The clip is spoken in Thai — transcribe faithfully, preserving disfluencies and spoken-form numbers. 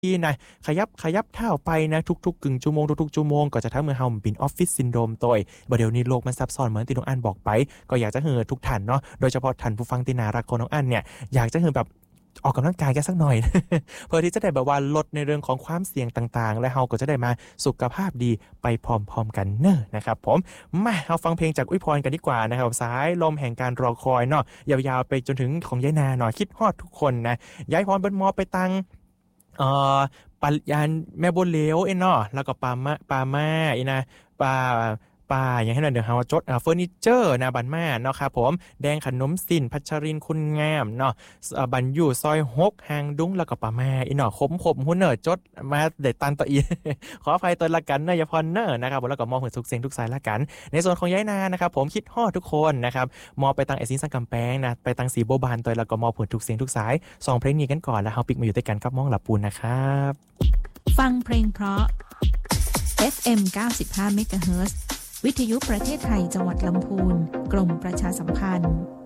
นะขยับขยับเท้าไปนะทุกๆกึ่งชั่วโมงทุกๆชั่วโมงก็จะทำให้เฮาเป็นออฟฟิศซินโดรมตัวบ่เดี๋ยวนี้โลกมันซับซ้อนเหมือนที่น้องอันบอกไปก็อยากจะให้ทุกท่านเนาะโดยเฉพาะท่านผู้ฟังที่น่ารักของน้องอันเนี่ยอยากจะให้แบบออกกำลังกายกันสักหน่อย เพื่อที่จะได้แบบว่าลดในเรื่องของความเสี่ยงต่างๆและเฮาก็จะได้มาสุขภาพดีไปพร้อมๆกันเนอะนะครับผมมาเฮาฟังเพลงจากอุ้ยพรกันดีกว่านะครับสายลมแห่งการรอคอยเนาะยาวๆไปจนถึงของยายนาหน่อยคิดฮอดทุกคนนะยายพรเบิ้นมอไปตังเอ่อปลายานแม่บัวเหลวเอ้เนาะแล้วก็ปลามาปลาม่าอีนะปลาปลาอย่างให้หน่อยเดี๋ยวเฮาจดอ่าเฟอร์นิเจอร์นะบันม่าเนาะครับผมแดงขนมสินพัชรินคุณงามเนาะบันอยู่ซอยหกหางดุ้งแล้วก็ปลาม่าอีเนาะขมขมหุ่นเนอจดมาเด็ดตันตัวอี ขออภัยตัวละกันเนอะอย่าพรเนอนะครับแล้วก็มองเห็นทุกเสียงทุกสายละกันในส่วนของย้ายนานะครับผมคิดฮอดทุกคนนะครับมองไปตังไอซินสังกำแพงนะไปตังสีโบบานตัวแล้วก็มองผลทุกเสียงทุกสายสองเพลงนี้กันก่อนแล้วเฮาปิกมาอยู่ด้วยกันครับมองหลับปูนนะครับฟังเพลงเพราะ เอฟ เอ็ม เก้าสิบห้า เมกะเฮิรตซ์ วิทยุประเทศไทยจังหวัดลำพูนกรมประชาสัมพันธ์